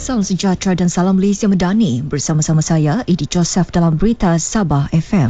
Salam sejahtera dan salam Malaysia Medani. Bersama-sama saya, Edi Joseph dalam Berita Sabah FM.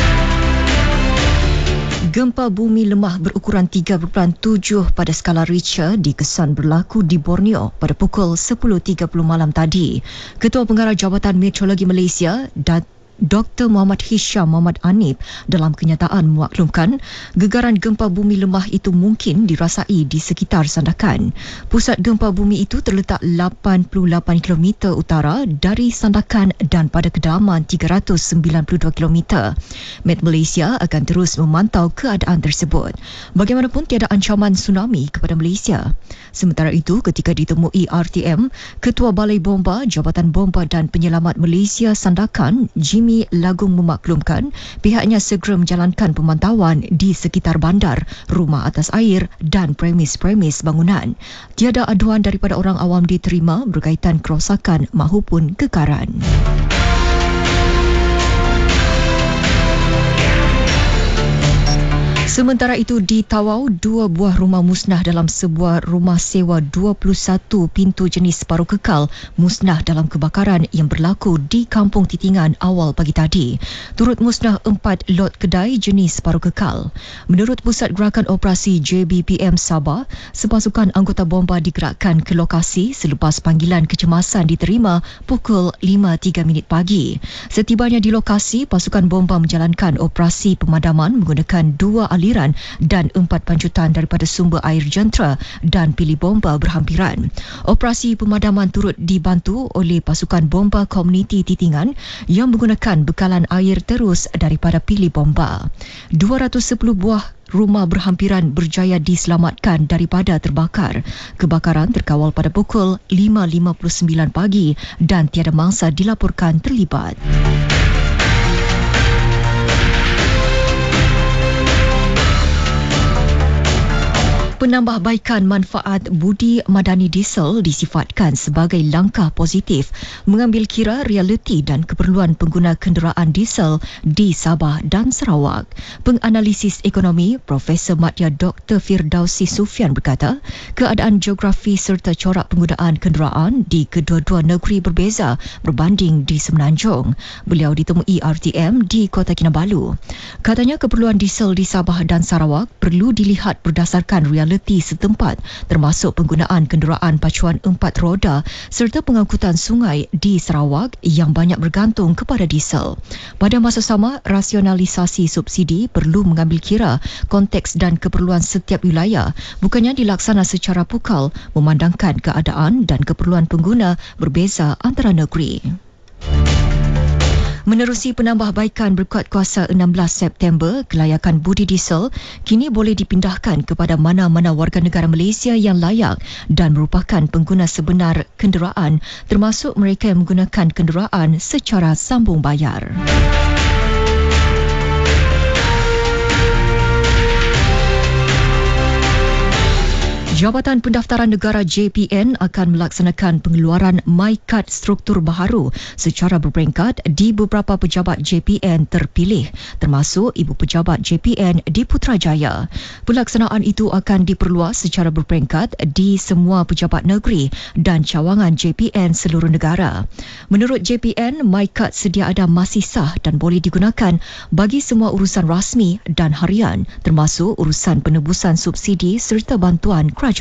Gempa bumi lemah berukuran 3.7 pada skala Richter dikesan berlaku di Borneo pada pukul 10.30 malam tadi. Ketua Pengarah Jabatan Meteorologi Malaysia, Dr. Muhammad Hisham Muhammad Anip dalam kenyataan memaklumkan gegaran gempa bumi lemah itu mungkin dirasai di sekitar Sandakan. Pusat gempa bumi itu terletak 88 km utara dari Sandakan dan pada kedalaman 392 km. Met Malaysia akan terus memantau keadaan tersebut. Bagaimanapun tiada ancaman tsunami kepada Malaysia. Sementara itu, ketika ditemui RTM, Ketua Balai Bomba Jabatan Bomba dan Penyelamat Malaysia Sandakan, Jimmy Lagung memaklumkan pihaknya segera menjalankan pemantauan di sekitar bandar, rumah atas air dan premis-premis bangunan. Tiada aduan daripada orang awam diterima berkaitan kerosakan mahupun kekaran. Sementara itu, di Tawau, 2 buah rumah musnah dalam sebuah rumah sewa 21 pintu jenis separuh kekal musnah dalam kebakaran yang berlaku di Kampung Titingan awal pagi tadi. Turut musnah 4 lot kedai jenis separuh kekal. Menurut Pusat Gerakan Operasi JBPM Sabah, sepasukan anggota bomba digerakkan ke lokasi selepas panggilan kecemasan diterima pukul 5.03 pagi. Setibanya di lokasi, pasukan bomba menjalankan operasi pemadaman menggunakan 2 aliran dan 4 pancutan daripada sumber air jentera dan pilih bomba berhampiran. Operasi pemadaman turut dibantu oleh pasukan bomba komuniti Titingan yang menggunakan bekalan air terus daripada pilih bomba. 210 buah rumah berhampiran berjaya diselamatkan daripada terbakar. Kebakaran terkawal pada pukul 5.59 pagi dan tiada mangsa dilaporkan terlibat. Penambahbaikan manfaat budi madani diesel disifatkan sebagai langkah positif mengambil kira realiti dan keperluan pengguna kenderaan diesel di Sabah dan Sarawak. Penganalisis ekonomi Profesor Madya Dr. Firdausi Sufian berkata, keadaan geografi serta corak penggunaan kenderaan di kedua-dua negeri berbeza berbanding di Semenanjung. Beliau ditemui RTM di Kota Kinabalu. Katanya keperluan diesel di Sabah dan Sarawak perlu dilihat berdasarkan realiti setempat, termasuk penggunaan kenderaan pacuan 4 roda serta pengangkutan sungai di Sarawak yang banyak bergantung kepada diesel. Pada masa sama, rasionalisasi subsidi perlu mengambil kira konteks dan keperluan setiap wilayah, bukannya dilaksana secara pukal memandangkan keadaan dan keperluan pengguna berbeza antara negeri. Menerusi penambahbaikan berkuat kuasa 16 September, kelayakan budi diesel kini boleh dipindahkan kepada mana-mana warga negara Malaysia yang layak dan merupakan pengguna sebenar kenderaan, termasuk mereka yang menggunakan kenderaan secara sambung bayar. Jabatan Pendaftaran Negara JPN akan melaksanakan pengeluaran MyKad struktur baharu secara berperingkat di beberapa pejabat JPN terpilih, termasuk Ibu Pejabat JPN di Putrajaya. Pelaksanaan itu akan diperluas secara berperingkat di semua pejabat negeri dan cawangan JPN seluruh negara. Menurut JPN, MyKad sedia ada masih sah dan boleh digunakan bagi semua urusan rasmi dan harian, termasuk urusan penebusan subsidi serta bantuan kerajaan.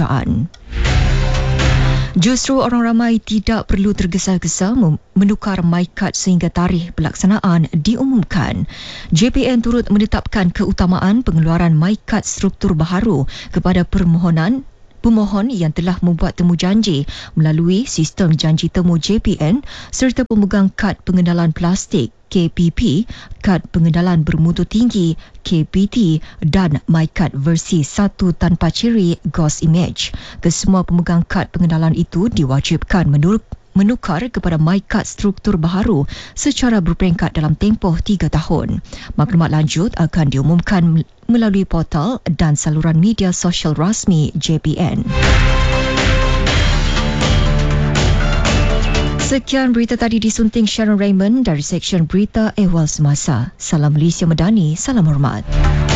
Justru orang ramai tidak perlu tergesa-gesa menukar MyKad sehingga tarikh pelaksanaan diumumkan. JPN turut menetapkan keutamaan pengeluaran MyKad struktur baharu kepada pemohon yang telah membuat temujanji melalui sistem janji temu JPN serta pemegang kad pengenalan plastik KPP, kad pengenalan bermutu tinggi KPT dan MyKad versi 1 tanpa ciri Ghost Image. Kesemua pemegang kad pengenalan itu diwajibkan menukar kepada MyKad struktur baharu secara berperingkat dalam tempoh 3 tahun. Maklumat lanjut akan diumumkan melalui portal dan saluran media sosial rasmi JPN. Sekian berita tadi disunting Sharon Raymond dari Seksyen Berita Ehwal Semasa. Salam Malaysia Medani, salam hormat.